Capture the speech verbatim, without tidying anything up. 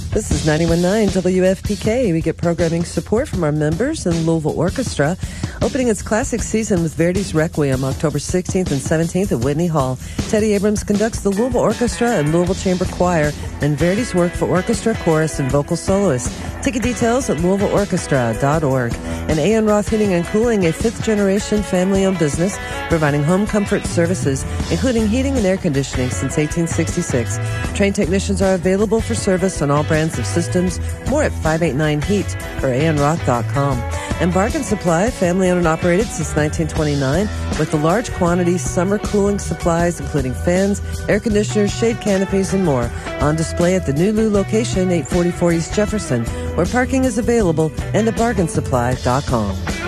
This is ninety-one point nine W F P K. We get programming support from our members and Louisville Orchestra, opening its classic season with Verdi's Requiem October sixteenth and seventeenth at Whitney Hall. Teddy Abrams conducts the Louisville Orchestra and Louisville Chamber Choir and Verdi's work for orchestra, chorus, and vocal soloists. Ticket details at louisville orchestra dot org. And A N Roth Heating and Cooling, a fifth-generation family-owned business providing home comfort services, including heating and air conditioning since eighteen sixty-six. Trained technicians are available for service on all brands of systems. More at five eight nine heat or a n roth dot com. And Bargain Supply, family-owned and operated since nineteen twenty-nine, with the large quantity summer cooling supplies, including fans, air conditioners, shade canopies, and more, on display at the New Lou location, eight forty-four East Jefferson, where parking is available, and at bargain supply dot com.